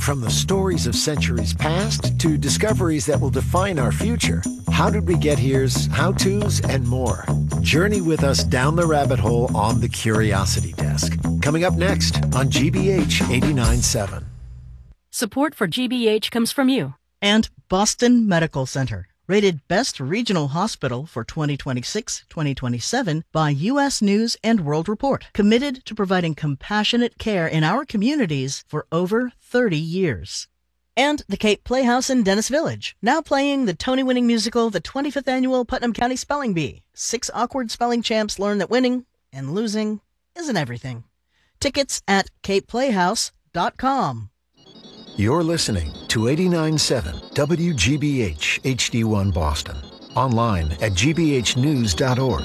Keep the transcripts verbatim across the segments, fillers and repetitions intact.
From the stories of centuries past to discoveries that will define our future, How Did We Get Here's how-tos and more. Journey with us down the rabbit hole on the Curiosity Desk. Coming up next on G B H eighty-nine point seven. Support for G B H comes from you. And Boston Medical Center, rated Best Regional Hospital for twenty twenty-six twenty twenty-seven by U S News and World Report. Committed to providing compassionate care in our communities for over thirty years. And the Cape Playhouse in Dennis Village, now playing the Tony-winning musical, the twenty-fifth Annual Putnam County Spelling Bee. Six awkward spelling champs learn that winning and losing isn't everything. Tickets at cape playhouse dot com. You're listening to eighty-nine point seven W G B H H D one Boston. Online at g b h news dot org.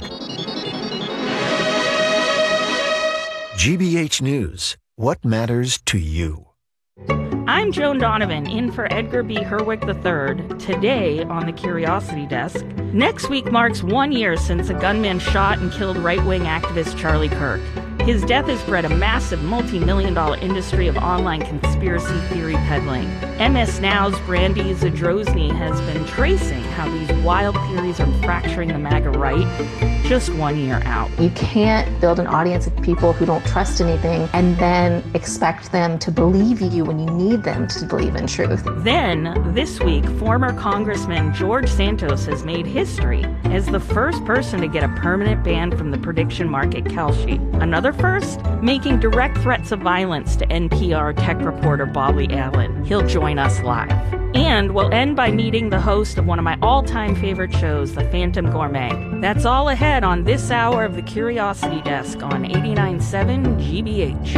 G B H News. What matters to you? I'm Joan Donovan, in for Edgar B. Herwick the third, today on the Curiosity Desk. Next week marks one year since a gunman shot and killed right-wing activist Charlie Kirk. His death has bred a massive multi-million dollar industry of online conspiracy theory peddling. M S Now's Brandy Zadrozny has been tracing how these wild theories are fracturing the MAGA right just one year out. You can't build an audience of people who don't trust anything and then expect them to believe you when you need them to believe in truth. Then, this week, former Congressman George Santos has made history as the first person to get a permanent ban from the prediction market Kalshi. Another first, making direct threats of violence to N P R tech reporter Bobby Allen. He'll join us live. And we'll end by meeting the host of one of my all-time favorite shows, The Phantom Gourmet. That's all ahead on this hour of the Curiosity Desk on eighty-nine point seven G B H.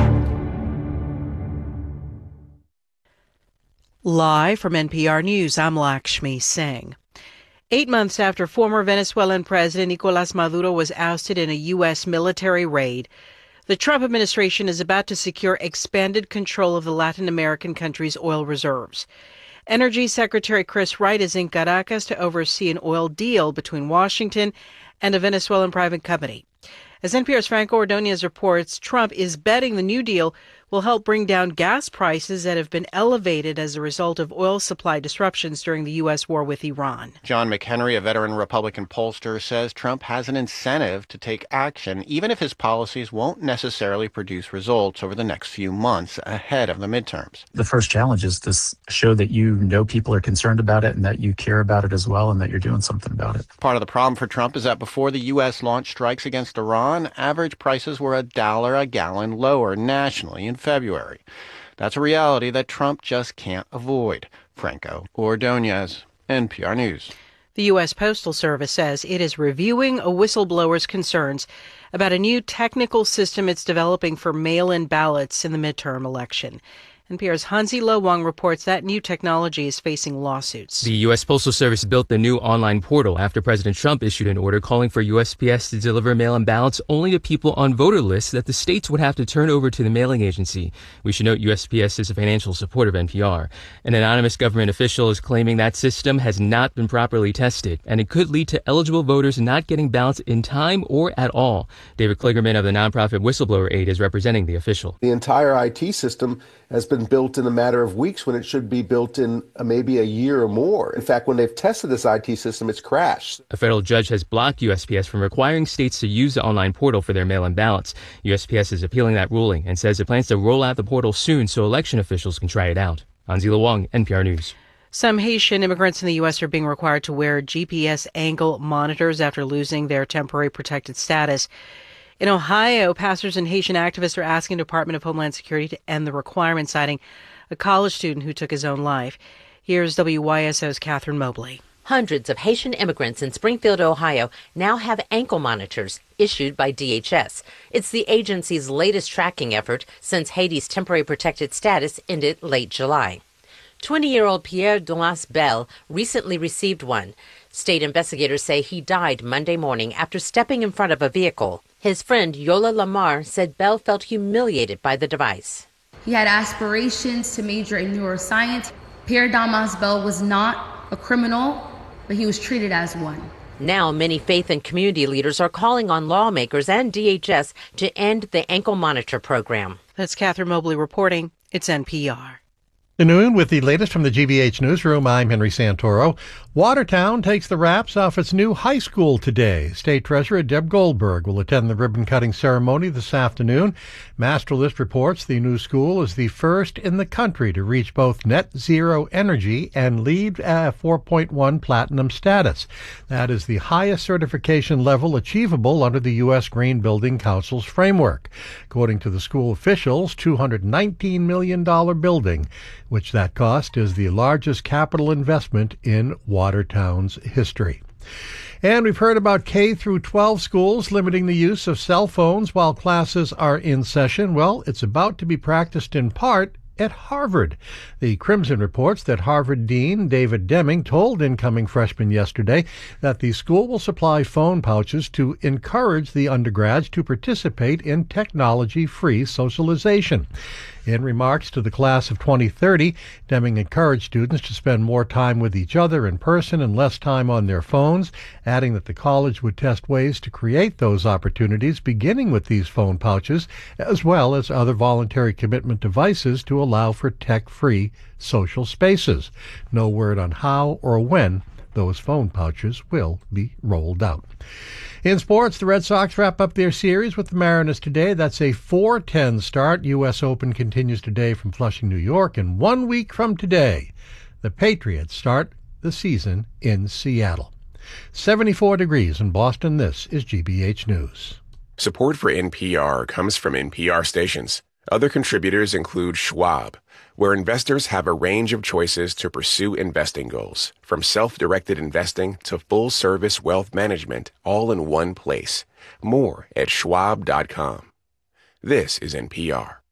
Live from N P R News, I'm Lakshmi Singh. Eight months after former Venezuelan President Nicolás Maduro was ousted in a U S military raid, the Trump administration is about to secure expanded control of the Latin American country's oil reserves. Energy Secretary Chris Wright is in Caracas to oversee an oil deal between Washington and a Venezuelan private company. As N P R's Franco Ordóñez reports, Trump is betting the new deal will help bring down gas prices that have been elevated as a result of oil supply disruptions during the U S war with Iran. John McHenry, a veteran Republican pollster, says Trump has an incentive to take action, even if his policies won't necessarily produce results over the next few months ahead of the midterms. The first challenge is to show that you know people are concerned about it and that you care about it as well and that you're doing something about it. Part of the problem for Trump is that before the U S launched strikes against Iran, average prices were a dollar a gallon lower nationally in February. That's a reality that Trump just can't avoid. Franco Ordóñez, N P R News. The U S Postal Service says it is reviewing a whistleblower's concerns about a new technical system it's developing for mail-in ballots in the midterm election. N P R's Hansi Lo Wang reports that new technology is facing lawsuits. The U S Postal Service built the new online portal after President Trump issued an order calling for U S P S to deliver mail-in ballots only to people on voter lists that the states would have to turn over to the mailing agency. We should note U S P S is a financial supporter of N P R. An anonymous government official is claiming that system has not been properly tested, and it could lead to eligible voters not getting ballots in time or at all. David Kligerman of the nonprofit Whistleblower Aid is representing the official. The entire I T system has been built in a matter of weeks when it should be built in uh, maybe a year or more. In fact, when they've tested this I T system, it's crashed. A federal judge has blocked U S P S from requiring states to use the online portal for their mail-in ballots. U S P S is appealing that ruling and says it plans to roll out the portal soon so election officials can try it out. Hansi Lo Wang, N P R News. Some Haitian immigrants in the U S are being required to wear G P S angle monitors after losing their temporary protected status. In Ohio, pastors and Haitian activists are asking the Department of Homeland Security to end the requirement, citing a college student who took his own life. Here's W Y S O's Catherine Mobley. Hundreds of Haitian immigrants in Springfield, Ohio, now have ankle monitors issued by D H S. It's the agency's latest tracking effort since Haiti's temporary protected status ended late July. twenty-year-old Pierre Dumas Bell recently received one. State investigators say he died Monday morning after stepping in front of a vehicle. His friend Yola Lamar said Bell felt humiliated by the device. He had aspirations to major in neuroscience. Pierre Dumas Bell was not a criminal, but he was treated as one. Now, many faith and community leaders are calling on lawmakers and D H S to end the ankle monitor program. That's Catherine Mobley reporting. It's N P R. Afternoon with the latest from the G B H Newsroom. I'm Henry Santoro. Watertown takes the wraps off its new high school today. State Treasurer Deb Goldberg will attend the ribbon-cutting ceremony this afternoon. Masterlist reports the new school is the first in the country to reach both net zero energy and LEED uh, four point one platinum status. That is the highest certification level achievable under the U S Green Building Council's framework. According to the school officials, two hundred nineteen million dollars building, which that cost is the largest capital investment in Watertown's history. And we've heard about K through twelve schools limiting the use of cell phones while classes are in session. Well, it's about to be practiced in part at Harvard. The Crimson reports that Harvard Dean David Deming told incoming freshmen yesterday that the school will supply phone pouches to encourage the undergrads to participate in technology-free socialization. In remarks to the class of twenty thirty, Deming encouraged students to spend more time with each other in person and less time on their phones, adding that the college would test ways to create those opportunities, beginning with these phone pouches, as well as other voluntary commitment devices to allow for tech-free social spaces. No word on how or when those phone pouches will be rolled out. In sports, the Red Sox wrap up their series with the Mariners today. That's a four ten start. U S Open continues today from Flushing, New York. And one week from today, the Patriots start the season in Seattle. seventy-four degrees in Boston. This is G B H News. Support for N P R comes from N P R stations. Other contributors include Schwab, where investors have a range of choices to pursue investing goals, from self-directed investing to full-service wealth management, all in one place. More at schwab dot com. This is N P R.